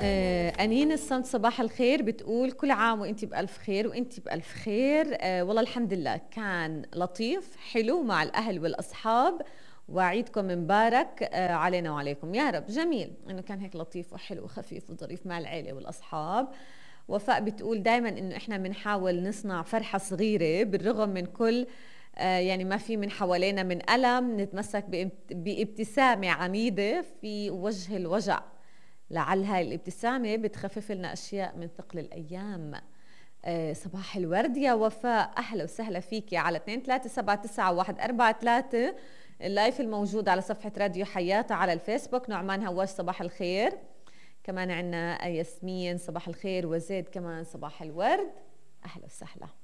أنين الصمت صباح الخير بتقول كل عام وانت بألف خير وانت بألف خير. والله الحمد لله كان لطيف حلو مع الأهل والأصحاب، وعيدكم مبارك علينا وعليكم يا رب. جميل انه كان هيك لطيف وحلو وخفيف وظريف مع العيلة والأصحاب. وفاء بتقول دائما انه احنا بنحاول نصنع فرحة صغيرة بالرغم من كل يعني ما في من حوالينا من ألم، نتمسك بابتسامة عنيدة في وجه الوجع، لعل هاي الابتسامة بتخفف لنا أشياء من ثقل الأيام. صباح الورد يا وفاء، أهلا وسهلا فيكي على 23791143. اللايف الموجود على صفحة راديو حياة على الفيسبوك. نعمان هواش صباح الخير، كمان عنا ياسمين صباح الخير، وزيد كمان صباح الورد، أهلا وسهلا.